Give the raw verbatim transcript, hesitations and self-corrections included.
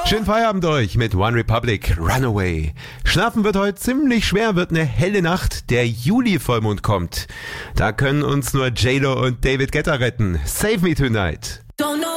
Schönen Feierabend euch mit One Republic, Runaway. Schlafen wird heute ziemlich schwer, wird eine helle Nacht. Der Juli-Vollmond kommt. Da können uns nur J-Lo und David Guetta retten. Save me tonight. Don't know